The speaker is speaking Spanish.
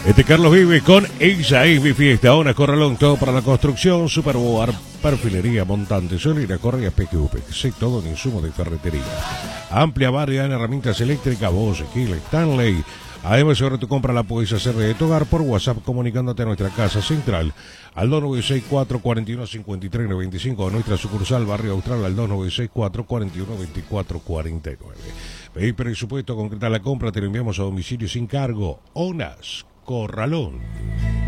Carlos vive con Ella es mi fiesta. Ahora Corralón, todo para la construcción, Superboard, perfilería, montante, solera, correa, PQP, todo en insumo de ferretería. Amplia variedad en herramientas eléctricas, Bosch, Kiel, Stanley. Además, ahora tu compra la puedes hacer de tu hogar por WhatsApp comunicándote a nuestra casa central al 2964-415395 o nuestra sucursal Barrio Austral al 2964-412449. Pedí presupuesto, concreta la compra, te lo enviamos a domicilio sin cargo. ONAS Corralón.